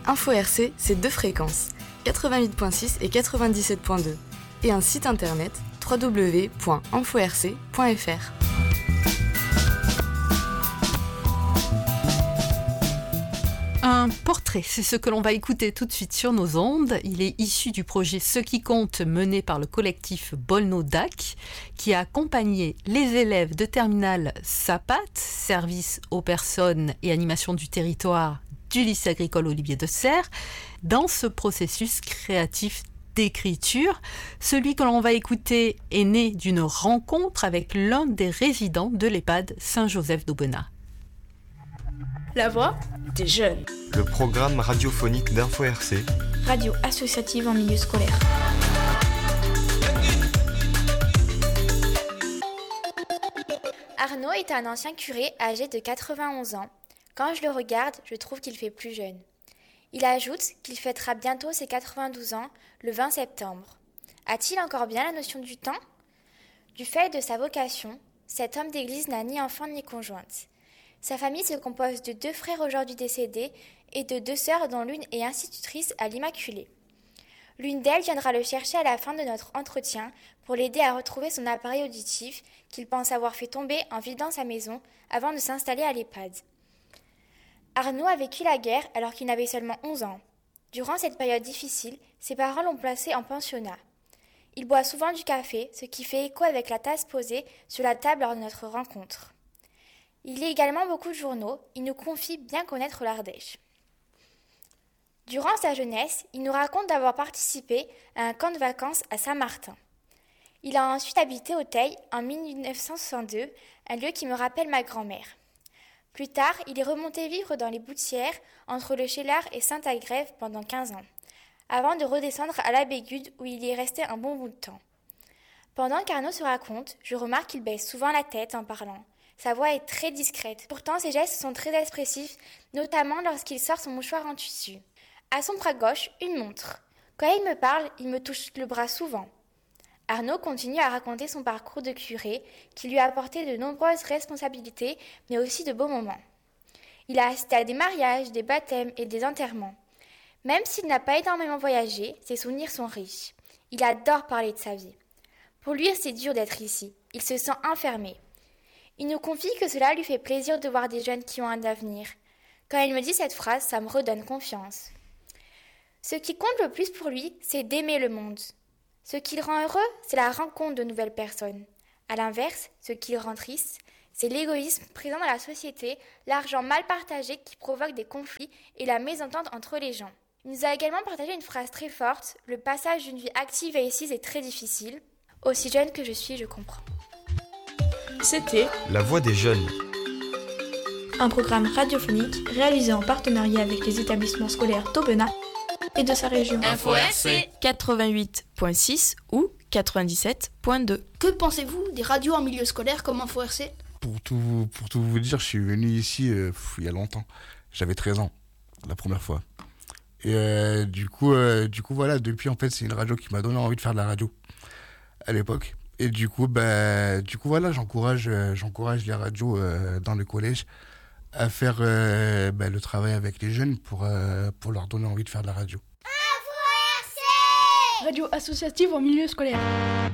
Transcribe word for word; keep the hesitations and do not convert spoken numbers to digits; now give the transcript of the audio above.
Info R C, c'est deux fréquences, quatre-vingt-huit virgule six et quatre-vingt-dix-sept virgule deux, et un site internet w w w point info r c point f r. Un portrait, c'est ce que l'on va écouter tout de suite sur nos ondes. Il est issu du projet Ce qui compte mené par le collectif Bolno-D A C qui a accompagné les élèves de terminale SAPAT, Service aux personnes et animation du territoire du lycée agricole Olivier de Serres, dans ce processus créatif d'écriture. Celui que l'on va écouter est né d'une rencontre avec l'un des résidents de l'EHPAD Saint-Joseph d'Aubenas. La voix des jeunes. Le programme radiophonique d'Info R C. Radio associative en milieu scolaire. Arnaud est un ancien curé âgé de quatre-vingt-onze ans. Quand je le regarde, je trouve qu'il fait plus jeune. Il ajoute qu'il fêtera bientôt ses quatre-vingt-douze ans, le vingt septembre. A-t-il encore bien la notion du temps ? Du fait de sa vocation, cet homme d'église n'a ni enfant ni conjointe. Sa famille se compose de deux frères aujourd'hui décédés et de deux sœurs dont l'une est institutrice à l'Immaculée. L'une d'elles viendra le chercher à la fin de notre entretien pour l'aider à retrouver son appareil auditif qu'il pense avoir fait tomber en vidant sa maison avant de s'installer à l'EHPAD. Arnaud a vécu la guerre alors qu'il n'avait seulement onze ans. Durant cette période difficile, ses parents l'ont placé en pensionnat. Il boit souvent du café, ce qui fait écho avec la tasse posée sur la table lors de notre rencontre. Il lit également beaucoup de journaux, il nous confie bien connaître l'Ardèche. Durant sa jeunesse, il nous raconte d'avoir participé à un camp de vacances à Saint-Martin. Il a ensuite habité au Teil en mille neuf cent soixante-deux, un lieu qui me rappelle ma grand-mère. Plus tard, il est remonté vivre dans les Boutières, entre le Cheylard et Saint-Agrève pendant quinze ans, avant de redescendre à la Bégude où il y est resté un bon bout de temps. Pendant qu'Arnaud se raconte, je remarque qu'il baisse souvent la tête en parlant. Sa voix est très discrète. Pourtant, ses gestes sont très expressifs, notamment lorsqu'il sort son mouchoir en tissu. À son bras gauche, une montre. Quand il me parle, il me touche le bras souvent. Arnaud continue à raconter son parcours de curé, qui lui a apporté de nombreuses responsabilités, mais aussi de beaux moments. Il a assisté à des mariages, des baptêmes et des enterrements. Même s'il n'a pas énormément voyagé, ses souvenirs sont riches. Il adore parler de sa vie. Pour lui, c'est dur d'être ici. Il se sent enfermé. Il nous confie que cela lui fait plaisir de voir des jeunes qui ont un avenir. Quand il me dit cette phrase, ça me redonne confiance. Ce qui compte le plus pour lui, c'est d'aimer le monde. Ce qui le rend heureux, c'est la rencontre de nouvelles personnes. À l'inverse, ce qui le rend triste, c'est l'égoïsme présent dans la société, l'argent mal partagé qui provoque des conflits et la mésentente entre les gens. Il nous a également partagé une phrase très forte, le passage d'une vie active à assise est très difficile. Aussi jeune que je suis, je comprends. C'était La voix des jeunes. un programme radiophonique réalisé en partenariat avec les établissements scolaires d'Aubenas et de sa région. Info R C quatre-vingt-huit virgule six ou quatre-vingt-dix-sept virgule deux. Que pensez-vous des radios en milieu scolaire comme Info R C ? Pour tout, pour tout vous dire, je suis venu ici euh, pff, il y a longtemps. J'avais treize ans, la première fois. Et euh, du coup, euh, du coup, voilà, depuis, en fait, c'est une radio qui m'a donné envie de faire de la radio à l'époque. Et du coup, bah, du coup, voilà, j'encourage, euh, j'encourage les radios euh, dans le collège à faire euh, bah, le travail avec les jeunes pour, euh, pour leur donner envie de faire de la radio. Radio associative en milieu scolaire.